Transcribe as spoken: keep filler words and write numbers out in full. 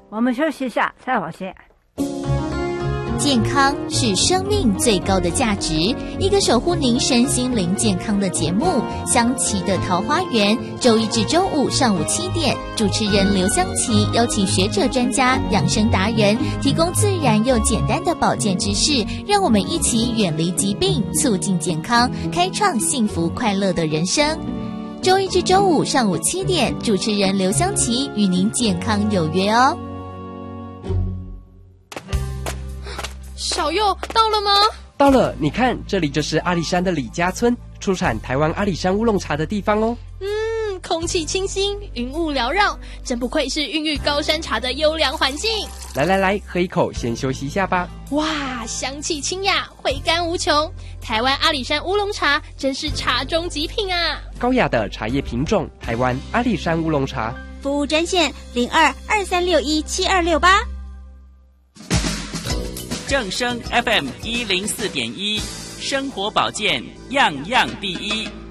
我们休息一下，再往前。 健康是生命最高的价值，一个守护您身心灵健康的节目《香琪的桃花源》，周一至周五上午七点，主持人刘香琪邀请学者专家、养生达人，提供自然又简单的保健知识，让我们一起远离疾病，促进健康，开创幸福快乐的人生。周一至周五上午七点，主持人刘香琪与您健康有约哦。 小佑到了吗？ 到了，你看，这里就是阿里山的李家村，出产台湾阿里山乌龙茶的地方哦。 嗯，空气清新，云雾缭绕，真不愧是孕育高山茶的优良环境。 来来来，喝一口，先休息一下吧。 哇，香气清雅，回甘无穷。台湾阿里山乌龙茶真是茶中极品啊！ 高雅的茶叶品种，台湾阿里山乌龙茶。 服务专线零二二三六一七二六八。 正声 F M 一零四点一，生活保健样样第一。